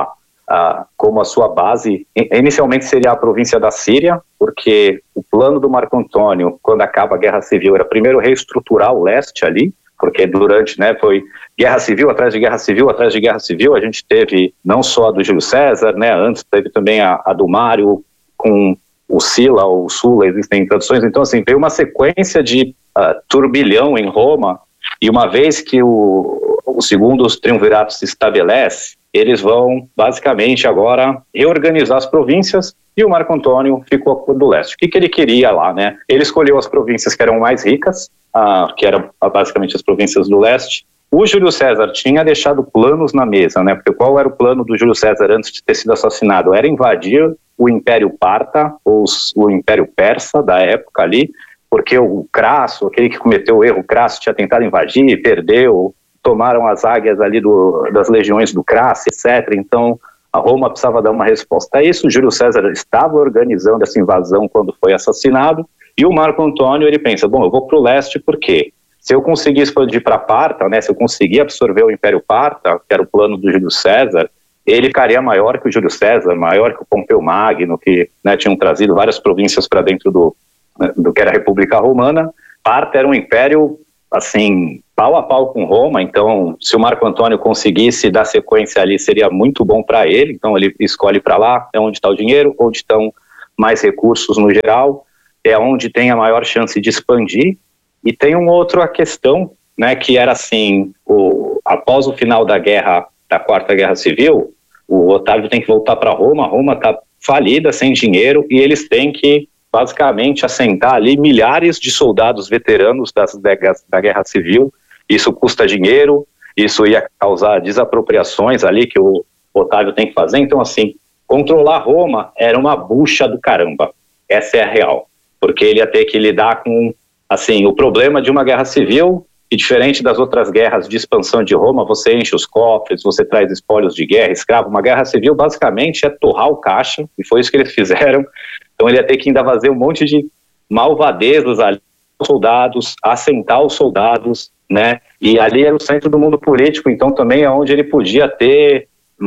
ah, como a sua base. Inicialmente seria a província da Síria, porque o plano do Marco Antônio, quando acaba a Guerra Civil, era primeiro reestruturar o leste ali, porque durante, né, foi guerra civil atrás de guerra civil atrás de guerra civil. A gente teve não só a do Júlio César, né, antes teve também a, a do Mário com o Sila, o Sula, existem traduções. Então, assim, veio uma sequência de uh, turbilhão em Roma, e uma vez que o, o segundo triunvirato se estabelece, eles vão basicamente agora reorganizar as províncias, e o Marco Antônio ficou do leste. O que, que ele queria lá, né? Ele escolheu as províncias que eram mais ricas, ah, que eram basicamente as províncias do leste. O Júlio César tinha deixado planos na mesa, né? Porque qual era o plano do Júlio César antes de ter sido assassinado? Era invadir o Império Parta, ou o Império Persa da época ali, porque o Crasso, aquele que cometeu o erro, o Crasso tinha tentado invadir, perdeu, tomaram as águias ali do, das legiões do Crasso, etcétera. Então, a Roma precisava dar uma resposta a isso. O Júlio César estava organizando essa invasão quando foi assassinado, e o Marco Antônio, ele pensa, bom, eu vou para o leste porque se eu conseguir expandir para Parta, né, se eu conseguir absorver o Império Parta, que era o plano do Júlio César, ele ficaria maior que o Júlio César, maior que o Pompeu Magno, que, né, tinham trazido várias províncias para dentro do, do que era a República Romana. Parta era um império, assim, pau a pau com Roma, então se o Marco Antônio conseguisse dar sequência ali, seria muito bom para ele. Então ele escolhe para lá, é onde está o dinheiro, onde estão mais recursos no geral, é onde tem a maior chance de expandir. E tem uma outra questão, né, que era assim, o, após o final da guerra, da Quarta Guerra Civil, o Otávio tem que voltar para Roma, Roma está falida, sem dinheiro, e eles têm que basicamente assentar ali milhares de soldados veteranos das, da Guerra Civil. Isso custa dinheiro, isso ia causar desapropriações ali que o Otávio tem que fazer. Então, assim, controlar Roma era uma bucha do caramba, essa é a real, porque ele ia ter que lidar com, assim, o problema de uma guerra civil, e diferente das outras guerras de expansão de Roma, você enche os cofres, você traz espólios de guerra, escravo. Uma guerra civil basicamente é torrar o caixa, e foi isso que eles fizeram. Então ele ia ter que ainda fazer um monte de malvadezas ali, soldados, assentar os soldados, né? E ali era o centro do mundo político, então também é onde ele podia ter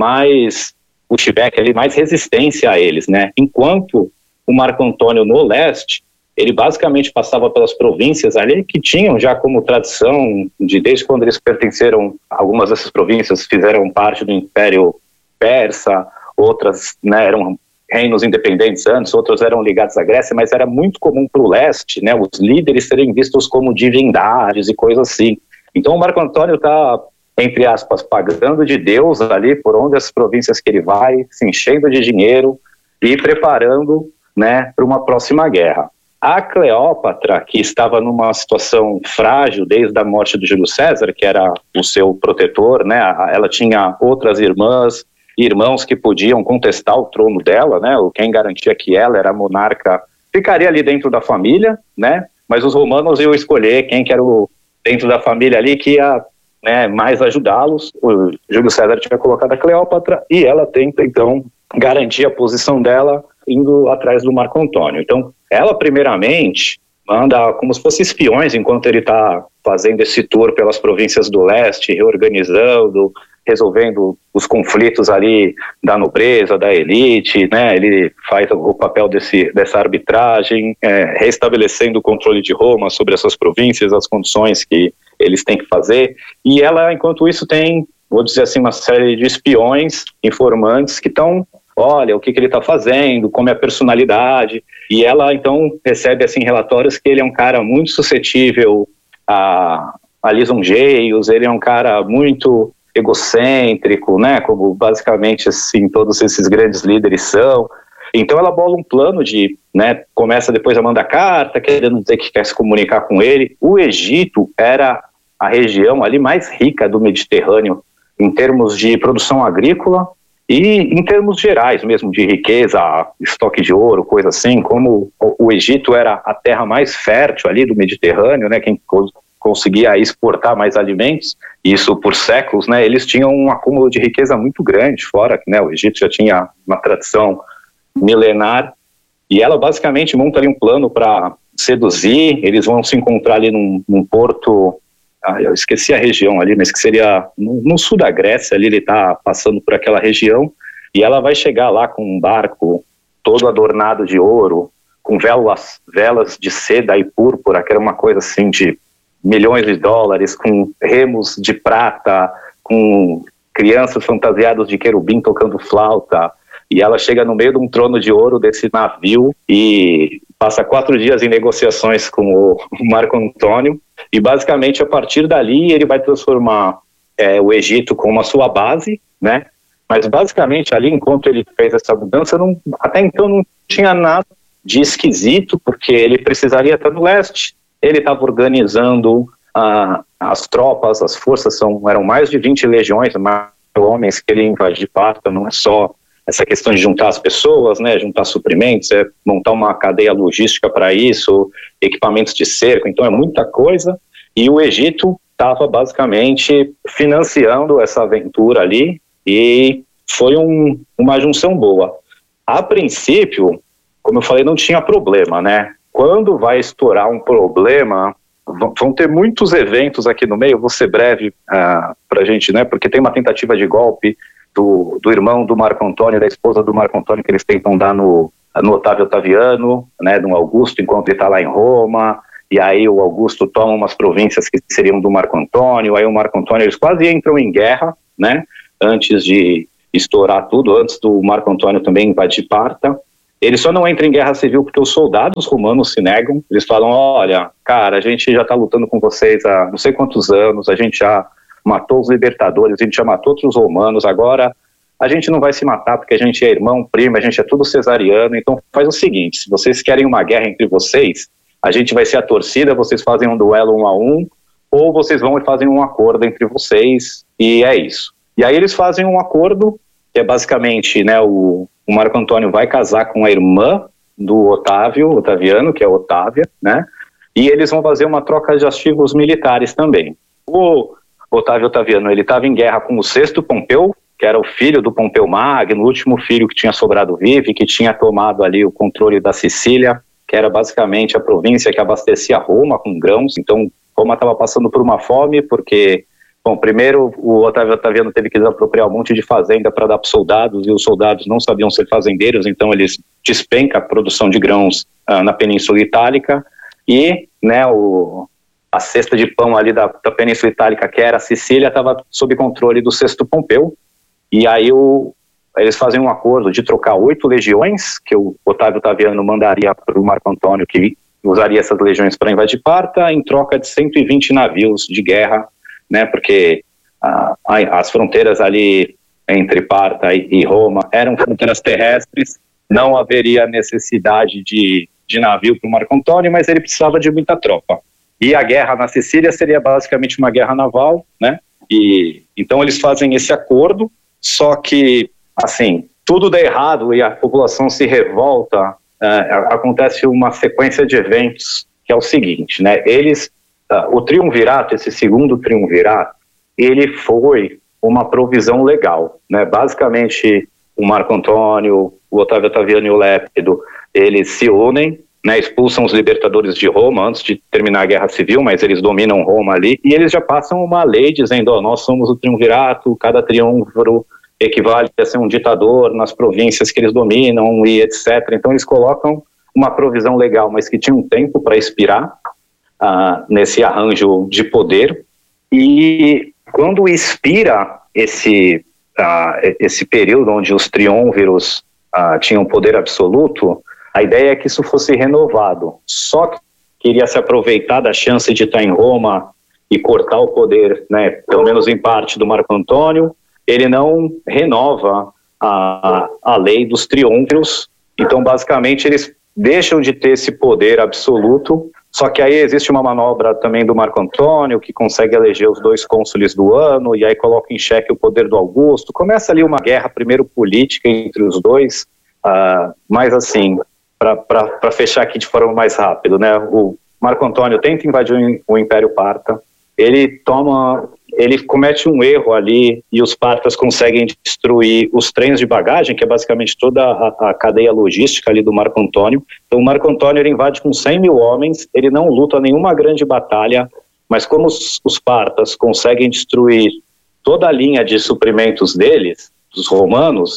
mais pushback ali, mais resistência a eles, né? Enquanto o Marco Antônio no leste, ele basicamente passava pelas províncias ali que tinham já como tradição, de desde quando eles pertenceram, algumas dessas províncias fizeram parte do Império Persa, outras, né, eram reinos independentes antes, outros eram ligados à Grécia, mas era muito comum para o leste, né, os líderes serem vistos como divindades e coisas assim. Então o Marco Antônio está, entre aspas, pagando de Deus ali por onde as províncias que ele vai, se enchendo de dinheiro e preparando, né, para uma próxima guerra. A Cleópatra, que estava numa situação frágil desde a morte de Júlio César, que era o seu protetor, né, ela tinha outras irmãs, irmãos que podiam contestar o trono dela, né, quem garantia que ela era monarca ficaria ali dentro da família, né, mas os romanos iam escolher quem que era o dentro da família ali que ia, né, mais ajudá-los. O Júlio César tinha colocado a Cleópatra e ela tenta então garantir a posição dela indo atrás do Marco Antônio. Então ela primeiramente manda como se fossem espiões enquanto ele está fazendo esse tour pelas províncias do leste, reorganizando, resolvendo os conflitos ali da nobreza, da elite, né? Ele faz o papel desse, dessa arbitragem, é, restabelecendo o controle de Roma sobre essas províncias, as condições que eles têm que fazer. E ela, enquanto isso, tem, vou dizer assim, uma série de espiões, informantes que estão, olha, o que, que ele está fazendo, como é a personalidade, e ela então recebe assim relatórios que ele é um cara muito suscetível a, a lisonjeios, ele é um cara muito egocêntrico, né, como basicamente assim todos esses grandes líderes são. Então ela bola um plano de, né, começa depois a mandar carta, querendo dizer que quer se comunicar com ele. O Egito era a região ali mais rica do Mediterrâneo em termos de produção agrícola, e em termos gerais mesmo, de riqueza, estoque de ouro, coisa assim, como o Egito era a terra mais fértil ali do Mediterrâneo, né, quem conseguia exportar mais alimentos, isso por séculos, né, eles tinham um acúmulo de riqueza muito grande, fora que, né, o Egito já tinha uma tradição milenar, e ela basicamente monta ali um plano para seduzir. Eles vão se encontrar ali num, num porto, ah, eu esqueci a região ali, mas que seria no, no sul da Grécia, ali ele está passando por aquela região, e ela vai chegar lá com um barco todo adornado de ouro, com velas, velas de seda e púrpura, que era uma coisa assim de milhões de dólares, com remos de prata, com crianças fantasiadas de querubim tocando flauta, e ela chega no meio de um trono de ouro desse navio e passa quatro dias em negociações com o Marco Antônio, e basicamente a partir dali ele vai transformar é, o Egito como a sua base, né? Mas basicamente ali, enquanto ele fez essa mudança, não, até então não tinha nada de esquisito, porque ele precisaria estar no leste. Ele estava organizando ah, as tropas, as forças, são, eram mais de vinte legiões, mais homens que ele invadiu Parta, não é só essa questão de juntar as pessoas, né, juntar suprimentos, é montar uma cadeia logística para isso, equipamentos de cerco, então é muita coisa, e o Egito estava basicamente financiando essa aventura ali, e foi um, uma junção boa. A princípio, como eu falei, não tinha problema, né? Quando vai estourar um problema, vão ter muitos eventos aqui no meio, vou ser breve uh, para a gente, né? Porque tem uma tentativa de golpe do, do irmão do Marco Antônio, da esposa do Marco Antônio, que eles tentam dar no, no Otávio Otaviano, né? No Augusto, enquanto ele está lá em Roma, e aí o Augusto toma umas províncias que seriam do Marco Antônio, aí o Marco Antônio, eles quase entram em guerra, né? Antes de estourar tudo, antes do Marco Antônio também invadir Parta. Ele só não entra em guerra civil porque os soldados romanos se negam. Eles falam, olha, cara, a gente já está lutando com vocês há não sei quantos anos, a gente já matou os libertadores, a gente já matou outros romanos, agora a gente não vai se matar porque a gente é irmão, primo, a gente é tudo cesariano, então faz o seguinte, se vocês querem uma guerra entre vocês, a gente vai ser a torcida, vocês fazem um duelo um a um, ou vocês vão e fazem um acordo entre vocês, e é isso. E aí eles fazem um acordo, que é basicamente, né, o, o Marco Antônio vai casar com a irmã do Otávio, Otaviano, que é Otávia, né, e eles vão fazer uma troca de artigos militares também. O Otávio Otaviano, ele estava em guerra com o sexto Pompeu, que era o filho do Pompeu Magno, o último filho que tinha sobrado vivo e que tinha tomado ali o controle da Sicília, que era basicamente a província que abastecia Roma com grãos. Então Roma estava passando por uma fome porque, bom, primeiro o Otávio Otaviano teve que desapropriar um monte de fazenda para dar para os soldados, e os soldados não sabiam ser fazendeiros, então eles despencam a produção de grãos ah, na Península Itálica, e, né, o, a cesta de pão ali da, da Península Itálica, que era a Sicília, estava sob controle do sexto Pompeu, e aí o, eles fazem um acordo de trocar oito legiões, que o Otávio Otaviano mandaria para o Marco Antônio, que usaria essas legiões para invadir Parta, em troca de cento e vinte navios de guerra, né, porque ah, as fronteiras ali entre Parta e, e Roma eram fronteiras terrestres, não haveria necessidade de, de navio para o Marco Antônio, mas ele precisava de muita tropa. E a guerra na Sicília seria basicamente uma guerra naval, né, e então eles fazem esse acordo, só que, assim, tudo dá errado e a população se revolta, é, acontece uma sequência de eventos, que é o seguinte, né, eles, uh, o triunvirato, esse segundo triunvirato, ele foi uma provisão legal, né, basicamente o Marco Antônio, o Otávio Otaviano e o Lépido, eles se unem, né, expulsam os libertadores de Roma antes de terminar a Guerra Civil, mas eles dominam Roma ali, e eles já passam uma lei dizendo, ó, nós somos o triunvirato, cada triunviro equivale a ser um ditador nas províncias que eles dominam e etcétera. Então eles colocam uma provisão legal, mas que tinha um tempo para expirar uh, nesse arranjo de poder, e quando expira esse, uh, esse período onde os triunviros uh, tinham poder absoluto, a ideia é que isso fosse renovado, só que queria se aproveitar da chance de estar em Roma e cortar o poder, né, pelo menos em parte, do Marco Antônio. Ele não renova a, a lei dos triunviros, então basicamente eles deixam de ter esse poder absoluto, só que aí existe uma manobra também do Marco Antônio, que consegue eleger os dois cônsules do ano, e aí coloca em xeque o poder do Augusto. Começa ali uma guerra, primeiro política entre os dois, uh, mas assim, para fechar aqui de forma mais rápida, né, o Marco Antônio tenta invadir o Império Parta, ele toma... ele comete um erro ali e os partas conseguem destruir os trens de bagagem, que é basicamente toda a, a cadeia logística ali do Marco Antônio. Então o Marco Antônio ele invade com cem mil homens, ele não luta nenhuma grande batalha, mas como os, os partas conseguem destruir toda a linha de suprimentos deles, dos romanos,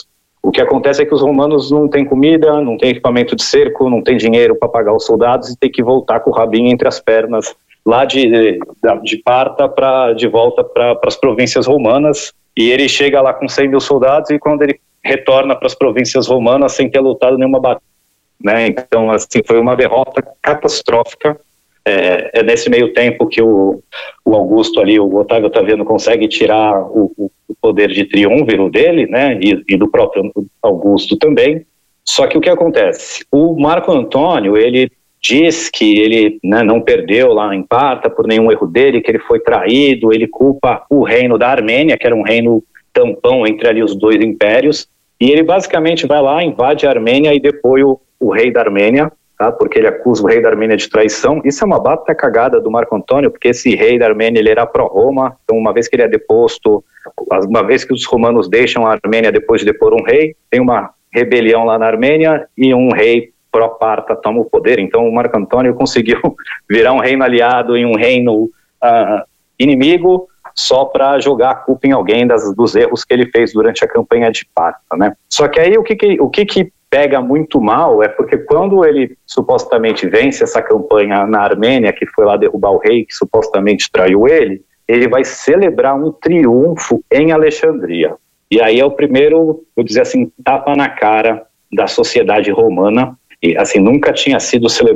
O que acontece é que os romanos não têm comida, não têm equipamento de cerco, não têm dinheiro para pagar os soldados e tem que voltar com o rabinho entre as pernas lá de, de, de Parta pra, de volta para as províncias romanas. E ele chega lá com cem mil soldados e quando ele retorna para as províncias romanas sem ter lutado nenhuma batalha, né? Então, assim, foi uma derrota catastrófica. É, é nesse meio tempo que o, o Augusto ali, o Otávio Otaviano, consegue tirar o, o poder de triunviro dele, né, e, e do próprio Augusto também. Só que o que acontece? O Marco Antônio, ele diz que ele, né, não perdeu lá em Parta por nenhum erro dele, que ele foi traído, ele culpa o reino da Armênia, que era um reino tampão entre ali os dois impérios, e ele basicamente vai lá, invade a Armênia e depõe o, o rei da Armênia, tá? Porque ele acusa o rei da Armênia de traição. Isso é uma bata cagada do Marco Antônio, porque esse rei da Armênia ele era pró-Roma, então uma vez que ele é deposto, uma vez que os romanos deixam a Armênia depois de depor um rei, tem uma rebelião lá na Armênia e um rei pró-Parta toma o poder. Então o Marco Antônio conseguiu virar um reino aliado em um reino uh, inimigo, só para jogar a culpa em alguém das, dos erros que ele fez durante a campanha de Parta, né? Só que aí o que que, o que, que pega muito mal é porque quando ele supostamente vence essa campanha na Armênia, que foi lá derrubar o rei que supostamente traiu ele, ele vai celebrar um triunfo em Alexandria. E aí é o primeiro, vou dizer assim, tapa na cara da sociedade romana, e assim, nunca tinha sido celebrado